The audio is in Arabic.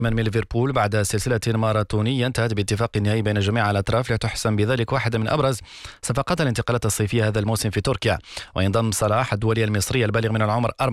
من ليفربول بعد سلسلة ماراثونية انتهت باتفاق نهائي بين جميع الأطراف لتحسم بذلك واحدة من أبرز صفقات الانتقالات الصيفية هذا الموسم في تركيا. وينضم صلاح الدولي المصري البالغ من العمر